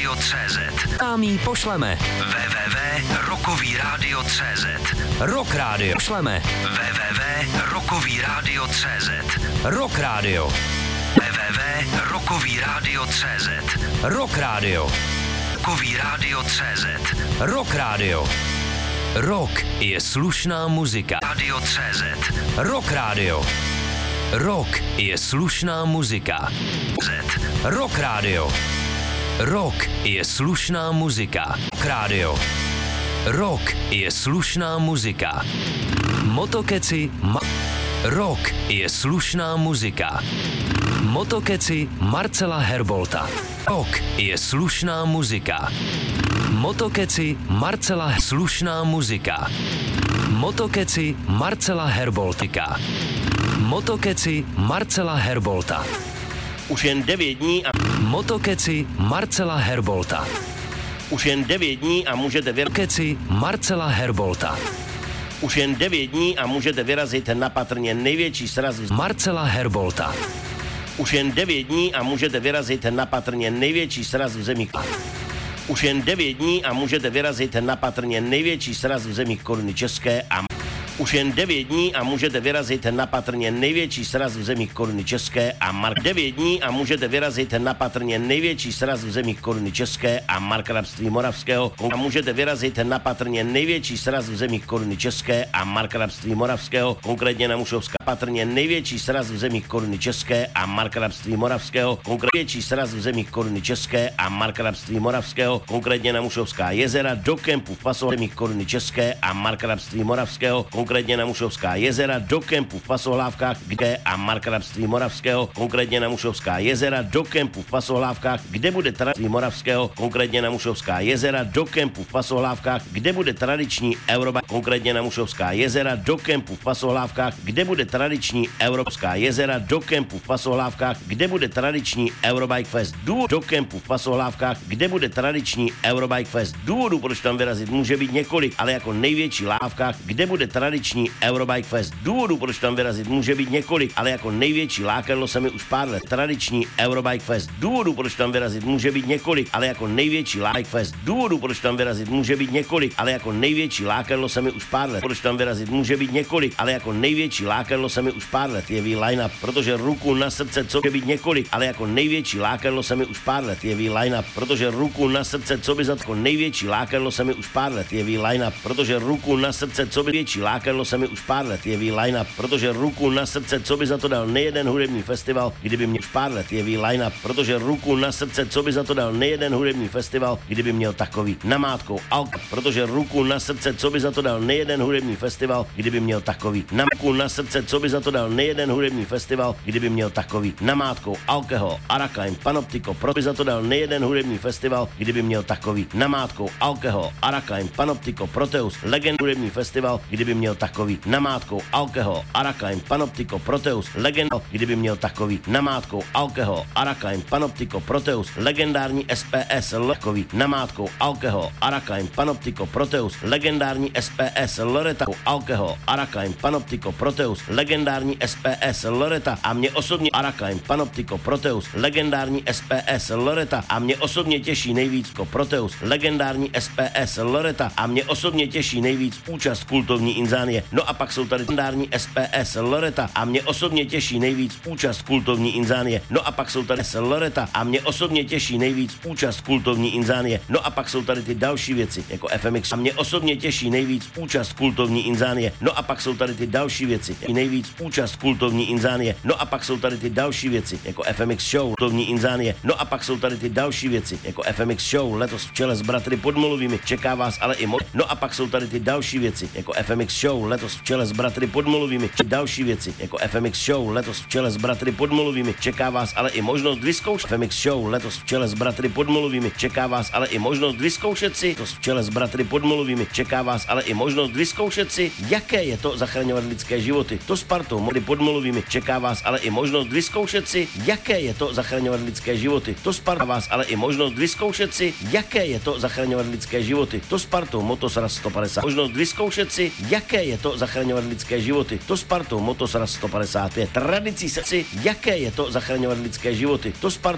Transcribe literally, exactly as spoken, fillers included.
rádio tečka cé zet. Tam jí pošleme. w w w tečka rokový rádio tečka cé zet. Rock Radio pošleme. w w w tečka rokový rádio tečka cé zet. Rock Radio. w w w tečka rokový rádio tečka cé zet. Rock Radio. Rokový rádio tečka cé zet. Rock Radio. Rock je slušná muzika. Radio tečka cé zet. Rock Radio. Rock je slušná muzika. Z. Rock Radio. Rock je slušná muzika. Rock Radio. Rock je slušná muzika. Motokeci ma... Rock je slušná muzika. Motokeci Marcela Herbolta. Rock je slušná muzika. Motokeci Marcela slušná muzika. Motokeci Marcela Herboltika. Motokeci Marcela Herbolta. Už jen devět dní a... Motokeci Marcela Herbolta. Už jen devět dní a můžete vyrazit... Motokeci Marcela Herbolta. Už jen devět dní a můžete vyrazit na patrně největší sraz... V... Marcela Herbolta. Už jen devět dní a můžete vyrazit na patrně největší sraz v zemi. Už jen devět dní a můžete vyrazit na patrně největší sraz v zemi koruny české a... Už jen devět dní a můžete vyrazit na patrně největší sraz v zemi koruny české a mark. devět dní a můžete vyrazit na patrně největší sraz v zemi koruny české a markrabství moravského. A můžete vyrazit na patrně největší sraz v zemi koruny české a markrabství moravského, konkrétně na Mušovská. Patrně největší sraz v zemi koruny české a markrabství moravského, konkrétně největší sraz v zemi koruny české a markrabství moravského, konkrétně na Mušovská jezera, do kempu v paso zemi koruny české a markrabství moravského, konkrétně na Mušovská jezera, do kempu v Pasohlávkách, kde a markrabství moravského, konkrétně na Mušovská jezera, do kempu v Pasohlávkách, kde bude tradiční moravského, konkrétně na Mušovská jezera, do kempu v Pasohlávkách, kde bude tradiční Eurobike, konkrétně na Mušovská jezera, do kempu v Pasohlávkách, kde bude tradiční Evropská jezera, do kempu v Pasohlávkách, kde bude tradiční Eurobike Fest, do kempu v Pasohlávkách, kde bude tradiční Eurobike Fest. Důvodů, proč tam vyrazit, může být několik, ale jako největší lávkách, kde bude tradiční Eurobike Fest. Důvodů, proč tam vyrazit, může být několik, ale jako největší lákadlo se mi už pár let. Tradiční Eurobike Fest. Důvodů, proč tam vyrazit, může být několik, ale jako největší Like Fest. Důvodů, proč tam vyrazit, může být několik, ale jako největší lákadlo se mi už pár let. Proč tam vyrazit, může být několik, ale jako největší lákadlo se mi už pár let. Jeví line-up, protože ruku na srdce, co by být několik, ale jako největší lákadlo se mi už pár let. Jeví line-up, protože ruku na srdce, co by za jako největší lákadlo se mi už pár let. Jeví line-up, protože ruku na srdce, co by větší lákadlo se mi už pár let. Jeví line-up, protože ruku na srdce, co by za to dal nejeden hudební festival, kdyby měl už pár let. Jeví line-up, protože ruku na srdce, co by za to dal nejeden hudební festival, kdyby měl takový. Namátkou Alka, protože ruku na srdce, co by za to dal nejeden hudební festival, kdyby měl takový. Namátkou na srdce, co by za to dal nejeden hudební festival, kdyby měl takový. Namátkou Alkohol, Arakain, Panoptiko, pro by za to dal nejeden hudební festival, kdyby měl takový. Namátkou Alkohol, Arakain, Panoptiko, Proteus, legend hudební festival, kdyby měl takový. Namátkou Alkohol, Arakain, Panoptiko, Proteus, legend, kdyby měl takový. Namátkou Alkohol, Arakain, Panoptiko, Proteus, legendární S P S takový. Namátkou Alkohol, Arakain, Panoptiko, Proteus, legendární S P S Loreta, Alkohol, Arakain, Panoptiko, Proteus, legendární S P S Loreta a mě osobně Arakain, Panoptiko, Proteus, legendární S P S Loreta a mě osobně těší nejvíc ko Proteus, legendární S P S Loreta a mě osobně těší nejvíc účast kultovní Inzánie. No a pak jsou tady legendární S P S Loreta a mě osobně těší nejvíc účast kultovní Inzánie. No a pak jsou tady S Loreta a mě osobně těší nejvíc účast kultovní Inzánie. No a pak jsou tady ty další věci, jako F M X a mě osobně těší nejvíc účast kultovní Inzánie. No a pak jsou tady ty další věci, jako nejvíc účast kultovní Inzánie. No a pak jsou tady ty další věci, jako F M X Show, kultovní Inzánie. No a pak jsou tady ty další věci, jako F M X Show, letos v čele s bratry Podmolovými, čeká vás ale i mo- No a pak jsou tady ty další věci, jako F M X Show, letos v čele s bratry Podmolovými, či další věci, jako F M X Show, letos v čele s bratry Podmolovými, čeká vás ale i možnost vyzkoušet F M X Show, letos v čele s bratry Podmolovými, čeká vás ale i možnost vyzkoušet si, letos v čele s bratry Podmolovými, čeká vás ale i možnost vyzkoušet si, jaké je to zachraňovat lidské životy. To s partou Mody Podmolovými, čeká vás ale i možnost vyzkoušet si, jaké je to zachraňovat lidské životy. To s partou vás ale i možnost vyzkoušet si, jaké je to zachraňovat lidské životy. To s partou Motosraz sto padesát. Možnost vyzkoušet si, jaké je to zachraňovat lidské životy. To s partou Motosraz sto padesát pět. Tradicí se si, jaké je to zachraňovat lidské životy. To s partou